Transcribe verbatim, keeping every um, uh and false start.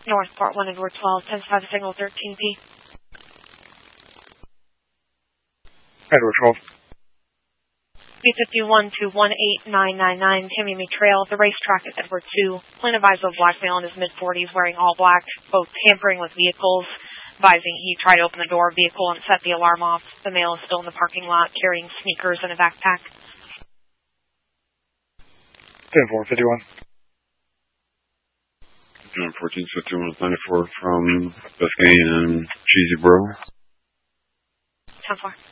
Northport one Edward twelve, ten five signal thirteen P. Edward twelve. B fifty-one to one eight nine nine nine, Tamiami Trail, the racetrack at Edward two. Plain advised of a black male in his mid forties wearing all black, both tampering with vehicles, advising he tried to open the door of vehicle and set the alarm off. The male is still in the parking lot carrying sneakers and a backpack. ten four fifty-one. John fourteen fifty-one ninety-four from Biscayne and Cheesy Bro. ten four.